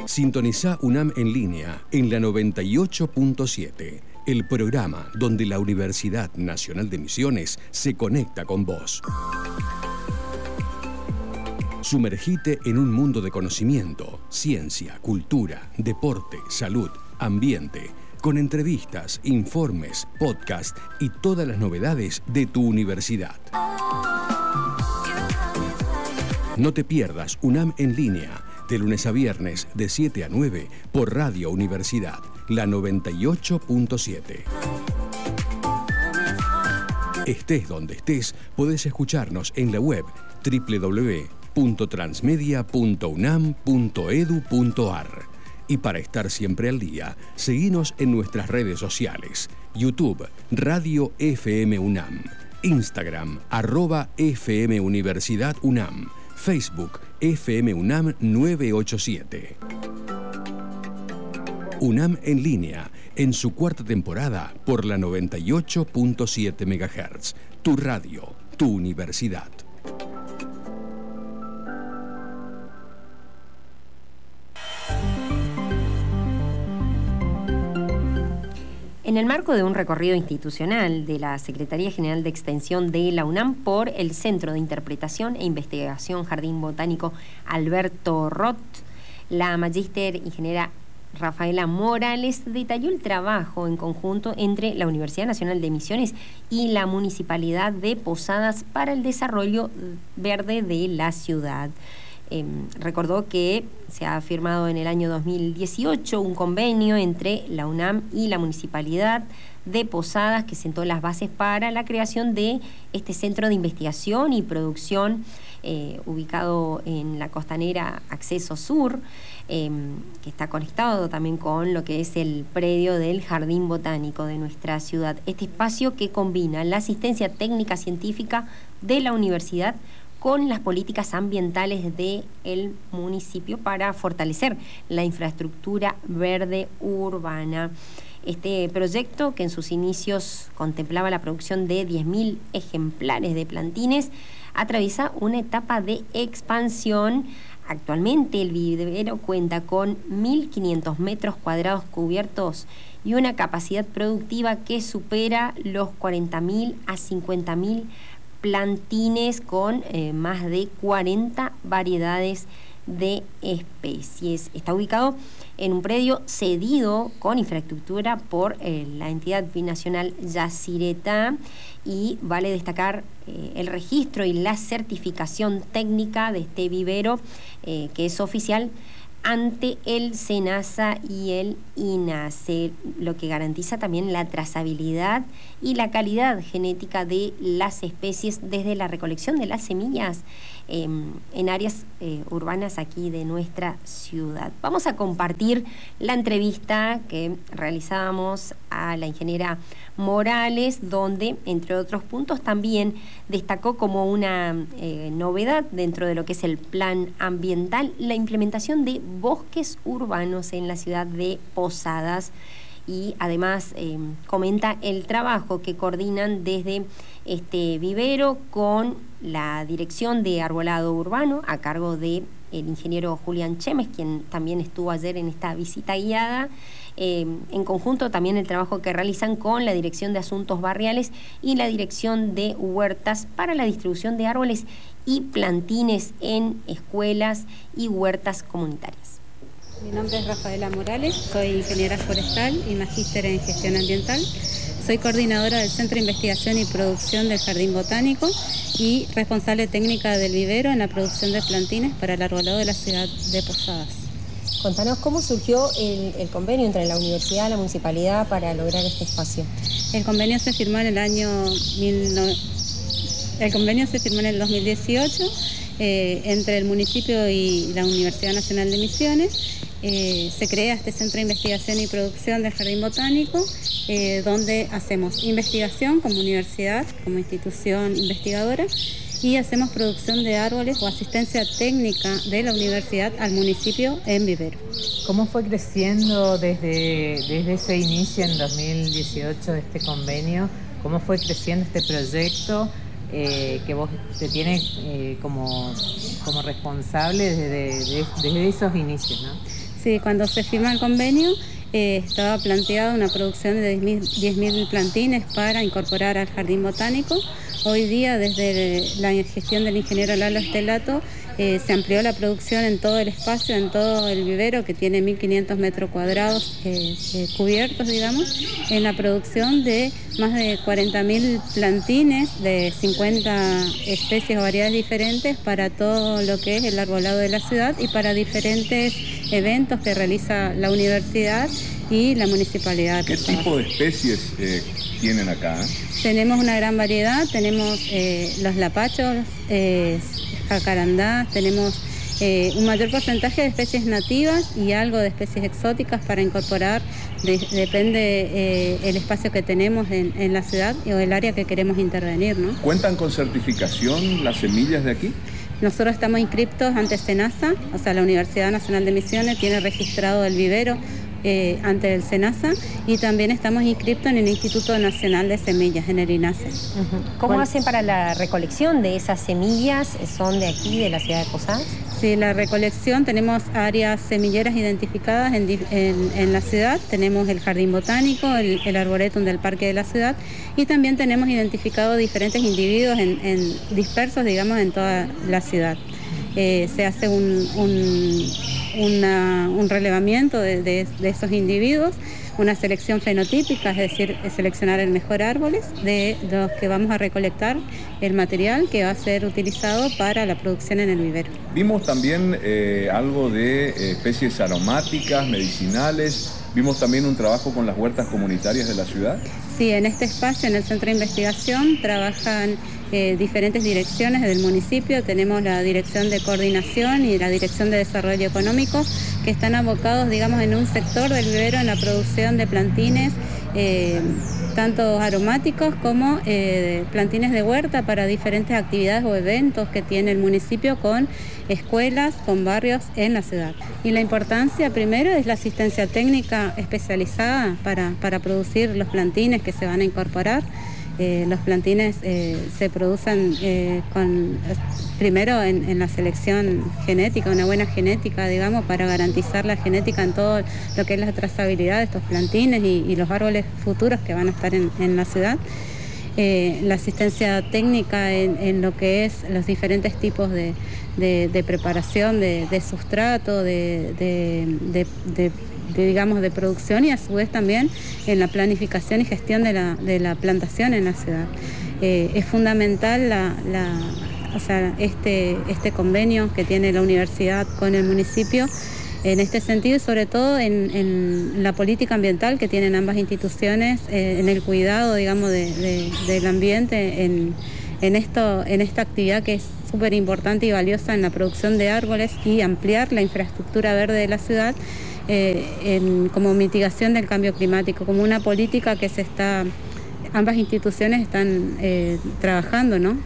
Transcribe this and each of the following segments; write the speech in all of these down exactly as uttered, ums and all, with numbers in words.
Sintoniza UNAM en línea en la noventa y ocho punto siete, el programa donde la Universidad Nacional de Misiones se conecta con vos. Sumergite en un mundo de conocimiento, ciencia, cultura, deporte, salud, ambiente, con entrevistas, informes, podcast y todas las novedades de tu universidad. No te pierdas UNAM en línea, de lunes a viernes de siete a nueve por Radio Universidad, la noventa y ocho punto siete. Estés donde estés, podés escucharnos en la web doble u doble u doble u punto transmedia punto unam punto edu punto ar. Y para estar siempre al día, seguinos en nuestras redes sociales: YouTube, Radio F M UNAM, Instagram, arroba F M Universidad UNAM, Facebook, F M UNAM nueve ocho siete. UNAM en línea, en su cuarta temporada por la noventa y ocho punto siete megahertz. Tu radio, tu universidad. En el marco de un recorrido institucional de la Secretaría General de Extensión de la UNAM por el Centro de Interpretación e Investigación Jardín Botánico Alberto Roth, la magíster ingeniera Rafaela Morales detalló el trabajo en conjunto entre la Universidad Nacional de Misiones y la Municipalidad de Posadas para el desarrollo verde de la ciudad. Eh, recordó que se ha firmado en el año dos mil dieciocho un convenio entre la UNAM y la Municipalidad de Posadas que sentó las bases para la creación de este centro de investigación y producción eh, ubicado en la costanera Acceso Sur, eh, que está conectado también con lo que es el predio del Jardín Botánico de nuestra ciudad. Este espacio que combina la asistencia técnica científica de la universidad con las políticas ambientales del municipio para fortalecer la infraestructura verde urbana. Este proyecto, que en sus inicios contemplaba la producción de diez mil ejemplares de plantines, atraviesa una etapa de expansión. Actualmente el vivero cuenta con mil quinientos metros cuadrados cubiertos y una capacidad productiva que supera los cuarenta mil a cincuenta mil plantines con eh, más de cuarenta variedades de especies. Está ubicado en un predio cedido con infraestructura por eh, la entidad binacional Yacyretá, y vale destacar eh, el registro y la certificación técnica de este vivero, eh, que es oficial ante el SENASA y el INASE, lo que garantiza también la trazabilidad y la calidad genética de las especies desde la recolección de las semillas eh, en áreas eh, urbanas aquí de nuestra ciudad. Vamos a compartir la entrevista que realizábamos a la ingeniera Morales, donde, entre otros puntos, también destacó como una eh, novedad dentro de lo que es el plan ambiental la implementación de bosques urbanos en la ciudad de Posadas, y además eh, comenta el trabajo que coordinan desde este vivero con la Dirección de Arbolado Urbano a cargo de el ingeniero Julián Chemes, quien también estuvo ayer en esta visita guiada. Eh, en conjunto también el trabajo que realizan con la Dirección de Asuntos Barriales y la Dirección de Huertas para la distribución de árboles y plantines en escuelas y huertas comunitarias. Mi nombre es Rafaela Morales, soy ingeniera forestal y magíster en gestión ambiental. Soy coordinadora del Centro de Investigación y Producción del Jardín Botánico y responsable técnica del vivero en la producción de plantines para el arbolado de la ciudad de Posadas. Contanos cómo surgió el, el convenio entre la universidad y la municipalidad para lograr este espacio. El convenio se firmó en el año mil no... el convenio se firmó en el dos mil dieciocho eh, entre el municipio y la Universidad Nacional de Misiones. Eh, se crea este Centro de Investigación y Producción del Jardín Botánico, eh, donde hacemos investigación como universidad, como institución investigadora, y hacemos producción de árboles o asistencia técnica de la universidad al municipio en vivero. ¿Cómo fue creciendo desde, desde ese inicio en dos mil dieciocho de este convenio? ¿Cómo fue creciendo este proyecto eh, que vos te tiene eh, como, como responsable desde, desde, desde esos inicios, ¿no? Sí, cuando se firma el convenio eh, estaba planteada una producción de diez mil plantines para incorporar al Jardín Botánico. Hoy día, desde la gestión del ingeniero Lalo Estelato, eh, se amplió la producción en todo el espacio, en todo el vivero, que tiene mil quinientos metros cuadrados eh, eh, cubiertos, digamos, en la producción de más de cuarenta mil plantines de cincuenta especies o variedades diferentes para todo lo que es el arbolado de la ciudad y para diferentes eventos que realiza la universidad y la municipalidad. ¿Qué tipo de especies eh, tienen acá? Tenemos una gran variedad, tenemos eh, los lapachos, eh, jacarandá, tenemos eh, un mayor porcentaje de especies nativas y algo de especies exóticas para incorporar, de, depende eh, el espacio que tenemos en, en la ciudad o el área que queremos intervenir, ¿no? ¿Cuentan con certificación las semillas de aquí? Nosotros estamos inscriptos ante SENASA, o sea, la Universidad Nacional de Misiones tiene registrado el vivero eh, ante el SENASA y también estamos inscriptos en el Instituto Nacional de Semillas, en el INASE. Uh-huh. ¿Cómo hacen para la recolección de esas semillas? ¿Son de aquí, de la ciudad de Posadas? Sí, la recolección, tenemos áreas semilleras identificadas en, en, en la ciudad, tenemos el Jardín Botánico, el, el Arboretum del Parque de la Ciudad y también tenemos identificados diferentes individuos en, en dispersos, digamos, en toda la ciudad. Eh, se hace un, un, una, un relevamiento de, de, de esos individuos, una selección fenotípica, es decir, seleccionar el mejor árboles de los que vamos a recolectar el material que va a ser utilizado para la producción en el vivero. Vimos también eh, algo de eh, especies aromáticas, medicinales. Vimos también un trabajo con las huertas comunitarias de la ciudad. Sí, en este espacio, en el Centro de Investigación, trabajan eh, diferentes direcciones del municipio. Tenemos la Dirección de Coordinación y la Dirección de Desarrollo Económico, que están abocados, digamos, en un sector del vivero en la producción de plantines, eh, tanto aromáticos como eh, plantines de huerta para diferentes actividades o eventos que tiene el municipio con escuelas, con barrios en la ciudad. Y la importancia primero es la asistencia técnica especializada para, para producir los plantines que se van a incorporar. Eh, los plantines eh, se producen eh, con, primero en, en la selección genética, una buena genética, digamos, para garantizar la genética en todo lo que es la trazabilidad de estos plantines y, y los árboles futuros que van a estar en, en la ciudad. Eh, la asistencia técnica en, en lo que es los diferentes tipos de, de, de preparación de, de sustrato, de, de, de, de De, digamos, de producción y a su vez también en la planificación y gestión de la, de la plantación en la ciudad. Eh, es fundamental la, la, o sea, este, este convenio que tiene la universidad con el municipio en este sentido y sobre todo en, en la política ambiental que tienen ambas instituciones, eh, en el cuidado, digamos, de, de, del ambiente, en, en, esto, en esta actividad que es súper importante y valiosa en la producción de árboles y ampliar la infraestructura verde de la ciudad. Eh, en, como mitigación del cambio climático, como una política que se está, ambas instituciones están eh, trabajando, ¿no?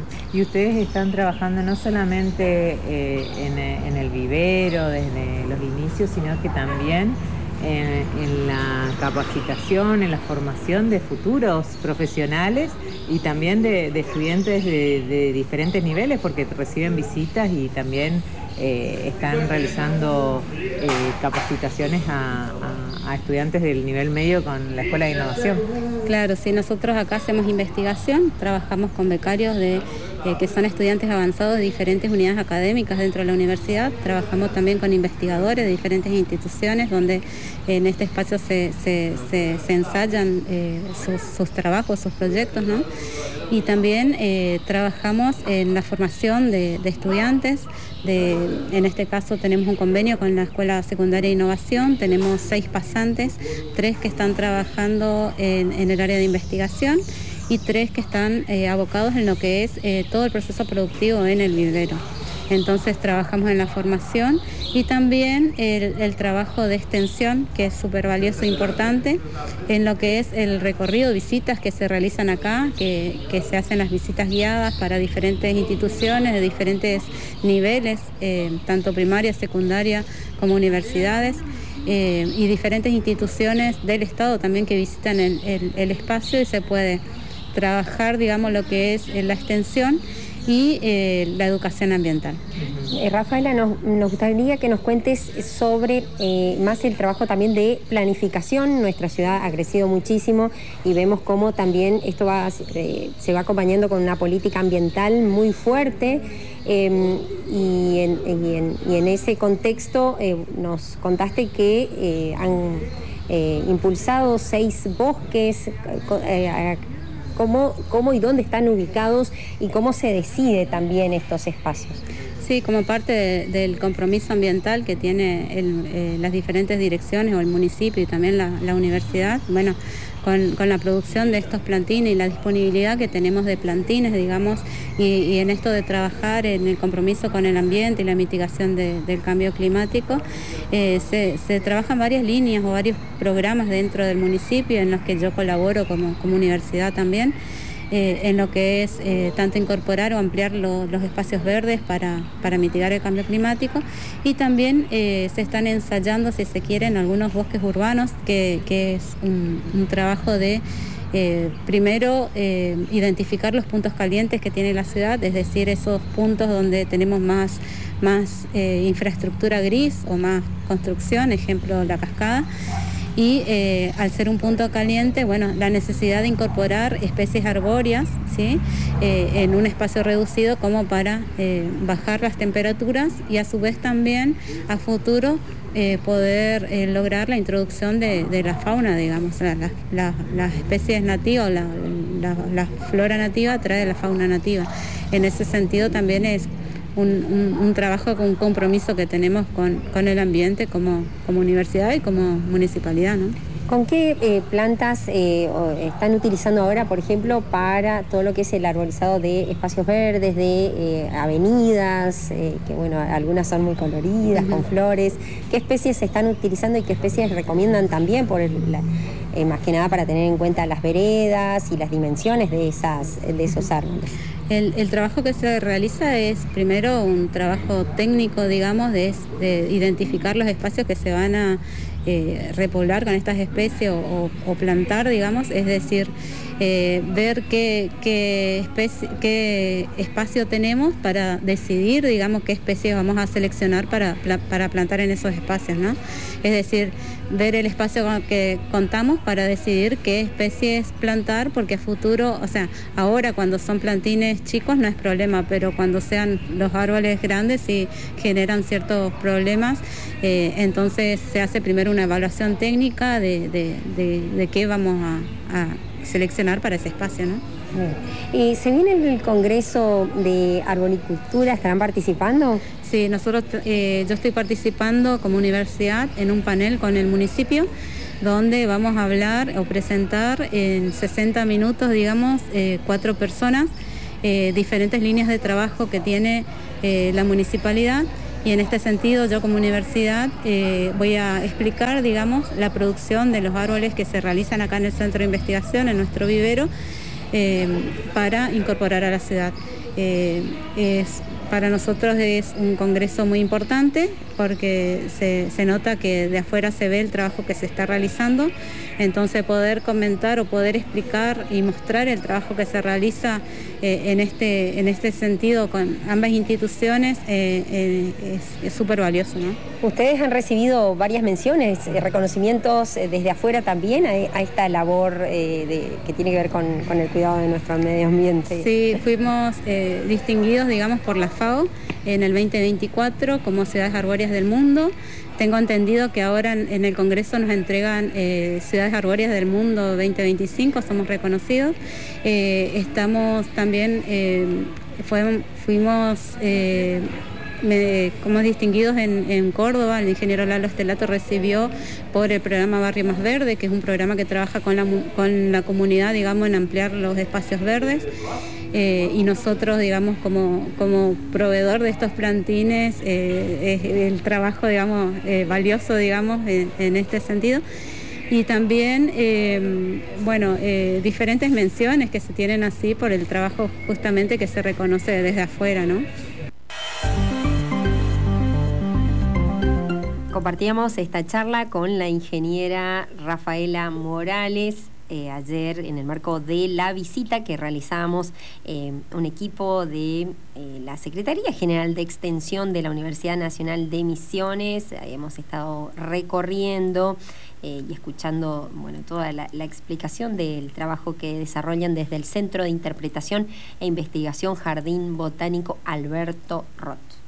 Y ustedes están trabajando no solamente eh, en, en el vivero desde los inicios, sino que también en, en la capacitación, en la formación de futuros profesionales y también de, de estudiantes de, de diferentes niveles, porque reciben visitas y también Eh, están realizando eh, capacitaciones a, a, a estudiantes del nivel medio con la Escuela de Innovación. Claro, sí, nosotros acá hacemos investigación, trabajamos con becarios de, eh, que son estudiantes avanzados de diferentes unidades académicas dentro de la universidad, trabajamos también con investigadores de diferentes instituciones donde en este espacio se, se, se, se ensayan eh, sus, sus trabajos, sus proyectos, ¿no? Y también eh, trabajamos en la formación de, de estudiantes. De, en este caso tenemos un convenio con la Escuela Secundaria de Innovación, tenemos seis pasantes, tres que están trabajando en, en el área de investigación y tres que están eh, abocados en lo que es eh, todo el proceso productivo en el vivero. Entonces trabajamos en la formación y también el, el trabajo de extensión, que es súper valioso e importante, en lo que es el recorrido, visitas que se realizan acá, que, que se hacen las visitas guiadas para diferentes instituciones de diferentes niveles, eh, tanto primaria, secundaria como universidades, eh, y diferentes instituciones del Estado también que visitan el, el, el espacio y se puede trabajar, digamos, lo que es la extensión. y eh, la educación ambiental. Eh, Rafaela, nos, nos gustaría que nos cuentes sobre eh, más el trabajo también de planificación. Nuestra ciudad ha crecido muchísimo y vemos cómo también esto va, eh, se va acompañando con una política ambiental muy fuerte. Eh, y, en, y, en, y en ese contexto eh, nos contaste que eh, han eh, impulsado seis bosques. Eh, ¿cómo, ¿Cómo y dónde están ubicados y cómo se decide también estos espacios? Sí, como parte de, del compromiso ambiental que tiene el, eh, las diferentes direcciones o el municipio y también la, la universidad, bueno, con, con la producción de estos plantines y la disponibilidad que tenemos de plantines, digamos, y, y en esto de trabajar en el compromiso con el ambiente y la mitigación de, del cambio climático, eh, se, se trabajan varias líneas o varios programas dentro del municipio en los que yo colaboro como, como universidad también. Eh, en lo que es eh, tanto incorporar o ampliar lo, los espacios verdes para, para mitigar el cambio climático, y también eh, se están ensayando, si se quieren, algunos bosques urbanos, que, que es un, un trabajo de eh, primero eh, identificar los puntos calientes que tiene la ciudad, es decir, esos puntos donde tenemos más, más eh, infraestructura gris o más construcción, ejemplo La Cascada. Y eh, al ser un punto caliente, bueno, la necesidad de incorporar especies arbóreas, ¿sí? eh, en un espacio reducido como para eh, bajar las temperaturas y a su vez también a futuro eh, poder eh, lograr la introducción de, de la fauna, digamos, la, la, la, las especies nativas, la, la, la flora nativa trae la fauna nativa. En ese sentido también es Un, un, un trabajo, un compromiso que tenemos con, con el ambiente como, como universidad y como municipalidad, ¿no? ¿Con qué eh, plantas eh, están utilizando ahora, por ejemplo, para todo lo que es el arborizado de espacios verdes, de eh, avenidas, eh, que bueno, algunas son muy coloridas, uh-huh. con flores? ¿Qué especies se están utilizando y qué especies recomiendan también, por el, la, eh, más que nada para tener en cuenta las veredas y las dimensiones de, esas, de esos árboles? El, el trabajo que se realiza es primero un trabajo técnico, digamos, de, de identificar los espacios que se van a eh, repoblar con estas especies o, o, o plantar, digamos, es decir, eh, ver qué, qué, especie, qué espacio tenemos para decidir, digamos, qué especies vamos a seleccionar para, para plantar en esos espacios, ¿no? Es decir, ver el espacio con que contamos para decidir qué especies plantar, porque a futuro, o sea, ahora cuando son plantines chicos no es problema, pero cuando sean los árboles grandes sí generan ciertos problemas, eh, entonces se hace primero una evaluación técnica de, de, de, de qué vamos a, a seleccionar para ese espacio, ¿no? ¿Y se viene el Congreso de Arboricultura? ¿Estarán participando? Sí, nosotros, eh, yo estoy participando como universidad en un panel con el municipio, donde vamos a hablar o presentar en sesenta minutos, digamos, eh, cuatro personas, eh, diferentes líneas de trabajo que tiene eh, la municipalidad. Y en este sentido, yo como universidad eh, voy a explicar, digamos, la producción de los árboles que se realizan acá en el Centro de Investigación, en nuestro vivero, eh, para incorporar a la ciudad. Eh, es, para nosotros es un congreso muy importante porque se, se nota que de afuera se ve el trabajo que se está realizando, entonces poder comentar o poder explicar y mostrar el trabajo que se realiza eh, en, este, en este sentido con ambas instituciones eh, eh, es súper valioso, ¿no? Ustedes han recibido varias menciones, eh, reconocimientos eh, desde afuera también a, a esta labor eh, de, que tiene que ver con, con el cuidado de nuestro medio ambiente. Sí, fuimos eh, distinguidos, digamos, por la FAO en el veinte veinticuatro como ciudades arbóreas del mundo. Tengo entendido que ahora en, en el Congreso nos entregan eh, ciudades arbóreas del mundo veinte veinticinco, somos reconocidos. Eh, estamos también, eh, fue, fuimos eh, me, como distinguidos en, en Córdoba. El ingeniero Lalo Estelato recibió por el programa Barrio Más Verde, que es un programa que trabaja con la, con la comunidad, digamos, en ampliar los espacios verdes. Eh, y nosotros, digamos, como, como proveedor de estos plantines, eh, es el trabajo, digamos, eh, valioso, digamos, en, en este sentido. Y también, eh, bueno, eh, diferentes menciones que se tienen así por el trabajo justamente que se reconoce desde afuera, ¿no? Compartíamos esta charla con la ingeniera Rafaela Morales, eh, ayer en el marco de la visita que realizamos eh, un equipo de eh, la Secretaría General de Extensión de la Universidad Nacional de Misiones. Eh, hemos estado recorriendo eh, y escuchando bueno, toda la, la explicación del trabajo que desarrollan desde el Centro de Interpretación e Investigación Jardín Botánico Alberto Roth.